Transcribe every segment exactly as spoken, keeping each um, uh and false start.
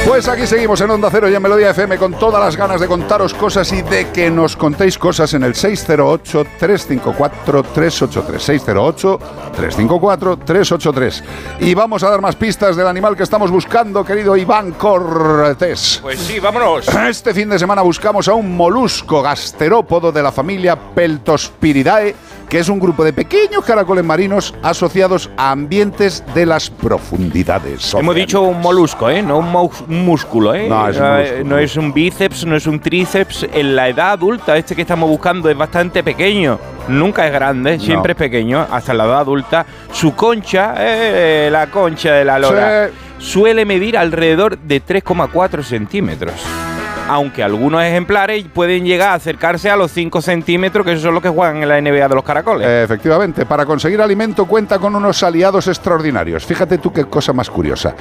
Pues aquí seguimos en Onda Cero y en Melodía F M con todas las ganas de contaros cosas y de que nos contéis cosas en el seis cero ocho, tres cinco cuatro, tres ocho tres. seis cero ocho, tres cinco cuatro, tres ocho tres. Y vamos a dar más pistas del animal que estamos buscando, querido Iván Cortés. Pues sí, vámonos. Este fin de semana buscamos a un molusco gasterópodo de la familia Peltospiridae, que es un grupo de pequeños caracoles marinos asociados a ambientes de las profundidades. Hemos dicho un molusco, ¿eh? No un, mous- un músculo, ¿eh? No, es un músculo. No es un bíceps, no es un tríceps. En la edad adulta, este que estamos buscando es bastante pequeño. Nunca es grande, siempre No. es pequeño, hasta la edad adulta. Su concha, eh, la concha de la lora, Sí. suele medir alrededor de tres coma cuatro centímetros. Aunque algunos ejemplares pueden llegar a acercarse a los cinco centímetros, que esos son los que juegan en la N B A de los caracoles. Eh, efectivamente, para conseguir alimento cuenta con unos aliados extraordinarios. Fíjate tú qué cosa más curiosa.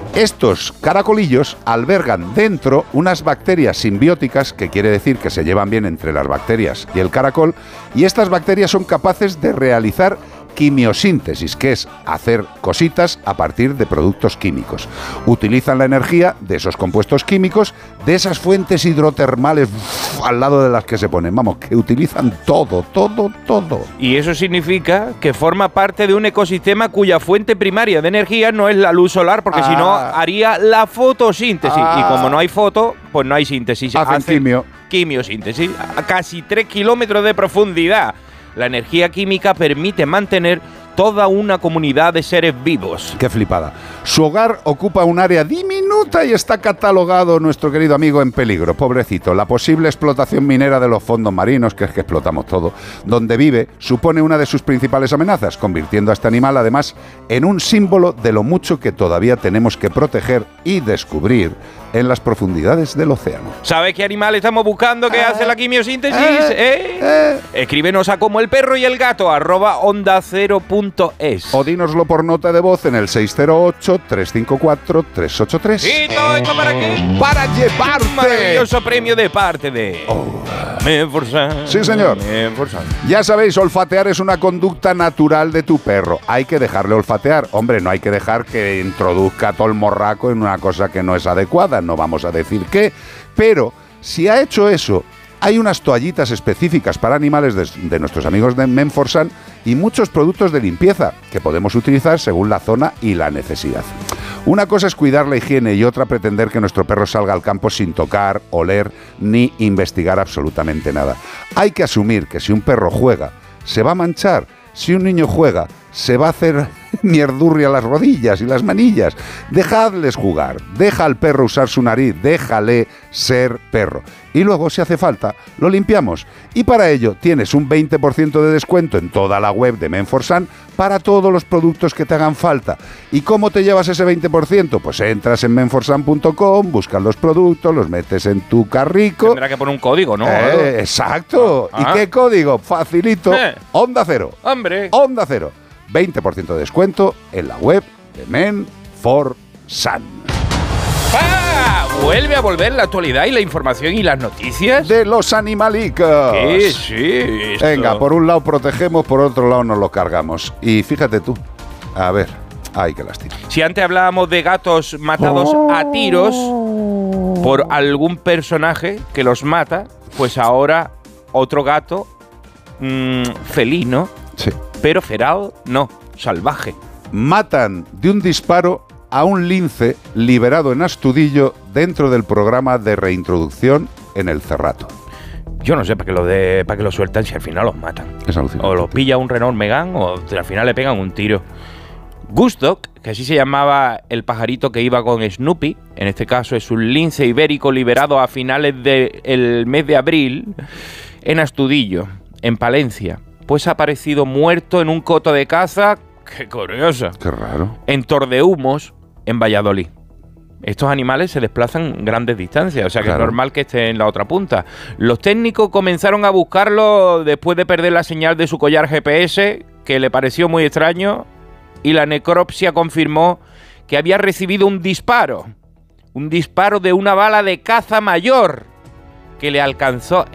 Estos caracolillos albergan dentro unas bacterias simbióticas, que quiere decir que se llevan bien entre las bacterias y el caracol, y estas bacterias son capaces de realizar quimiosíntesis, que es hacer cositas a partir de productos químicos. Utilizan la energía de esos compuestos químicos, de esas fuentes hidrotermales uf, al lado de las que se ponen. Vamos, que utilizan todo, todo, todo. Y eso significa que forma parte de un ecosistema cuya fuente primaria de energía no es la luz solar, porque Ah. si no haría la fotosíntesis. Ah. Y como no hay foto, pues no hay síntesis. Hacen quimio. Quimiosíntesis a casi tres kilómetros de profundidad. La energía química permite mantener toda una comunidad de seres vivos. Qué flipada. Su hogar ocupa un área diminuta y está catalogado, nuestro querido amigo, en peligro. Pobrecito. La posible explotación minera de los fondos marinos, que es que explotamos todo, donde vive, supone una de sus principales amenazas, convirtiendo a este animal, además, en un símbolo de lo mucho que todavía tenemos que proteger y descubrir en las profundidades del océano. ¿Sabes qué animal estamos buscando que Eh, hace la quimiosíntesis? eh, ¿Eh? eh. Escríbenos a como el perro y el gato, arroba onda cero punto es. O dínoslo por nota de voz en el seis cero ocho, tres cinco cuatro, tres ocho tres. ¿Y todo esto para qué? ¡Para llevarte! Maravilloso premio de parte de... Menforsan. Sí, señor. Menforsan. Ya sabéis, olfatear es una conducta natural de tu perro. Hay que dejarle olfatear. Hombre, no hay que dejar que introduzca todo el morraco en una cosa que no es adecuada. No vamos a decir qué. Pero si ha hecho eso, hay unas toallitas específicas para animales de, de nuestros amigos de Menforsan y muchos productos de limpieza que podemos utilizar según la zona y la necesidad. Una cosa es cuidar la higiene y otra pretender que nuestro perro salga al campo sin tocar, oler ni investigar absolutamente nada. Hay que asumir que si un perro juega, se va a manchar. Si un niño juega, se va a hacer mierdurria las rodillas y las manillas. Dejadles jugar, deja al perro usar su nariz, déjale ser perro. Y luego, si hace falta, lo limpiamos. Y para ello tienes un veinte por ciento de descuento en toda la web de Menforsan para todos los productos que te hagan falta. ¿Y cómo te llevas ese veinte por ciento? Pues entras en menforsan punto com, buscas los productos, los metes en tu carrico. Tendrá que poner un código, ¿no? Eh, exacto. Ah. ¿Y qué código? Facilito. Eh. Onda Cero. Hombre. Onda Cero. veinte por ciento de descuento en la web de Menforsan. ¡Ah! Vuelve a volver la actualidad y la información y las noticias. De los animalicos. Sí, sí. esto- Venga, por un lado protegemos, por otro lado nos lo cargamos. Y fíjate tú. A ver. Ay, qué lástima. Si antes hablábamos de gatos matados a tiros por algún personaje que los mata, pues ahora otro gato mmm, felino, Sí. pero feral, no, salvaje. Matan de un disparo a un lince liberado en Astudillo dentro del programa de reintroducción en el Cerrato. Yo no sé para qué lo de, para qué lo sueltan si al final los matan. Es alucinante. O los pilla un Renault Megane o al final le pegan un tiro. Gustock, que así se llamaba el pajarito que iba con Snoopy, en este caso es un lince ibérico liberado a finales del mes de abril en Astudillo, en Palencia, pues ha aparecido muerto en un coto de caza, qué curioso, Qué raro. en Tordehumos, en Valladolid. Estos animales se desplazan grandes distancias, o sea que Claro. es normal que esté en la otra punta. Los técnicos comenzaron a buscarlo después de perder la señal de su collar G P S, que le pareció muy extraño, y la necropsia confirmó que había recibido un disparo, un disparo de una bala de caza mayor que le alcanzó